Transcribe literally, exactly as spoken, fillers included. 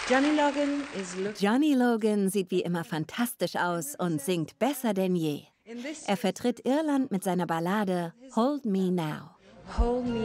Johnny Logan is look Johnny Logan sieht wie immer fantastisch aus und singt besser denn je. in this Er vertritt Irland mit seiner Ballade Hold Me Now. Hold Me